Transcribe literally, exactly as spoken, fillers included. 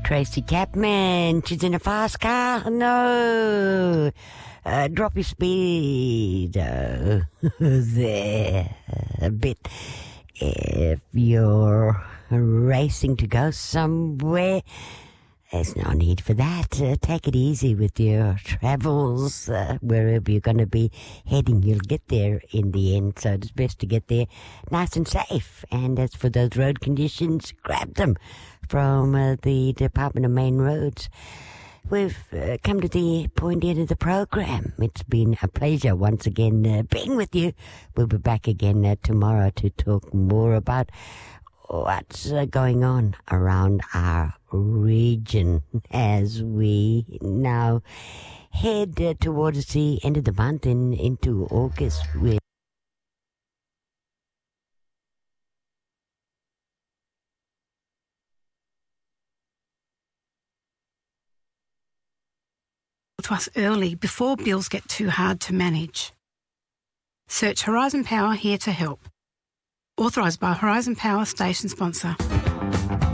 Tracy Chapman, she's in a fast car. No. Uh, drop your speed. Oh, there. A bit. If you're racing to go somewhere, there's no need for that. Uh, take it easy with your travels. Uh, wherever you're going to be heading, you'll get there in the end. So it's best to get there nice and safe. And as for those road conditions, grab them from uh, the Department of Main Roads. We've uh, come to the point end of the program. It's been a pleasure once again uh, being with you. We'll be back again uh, tomorrow to talk more about what's uh, going on around our region as we now head uh, towards the end of the month and into August with to us early before bills get too hard to manage. Search Horizon Power here to help. Authorised by Horizon Power station sponsor.